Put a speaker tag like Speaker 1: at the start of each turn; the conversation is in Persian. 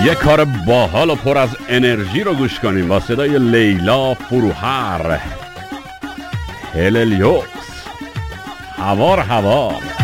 Speaker 1: یه کار باحال و پر از انرژی رو گوش کنیم با صدای لیلا فروهر. هللیوس، هوار هوار.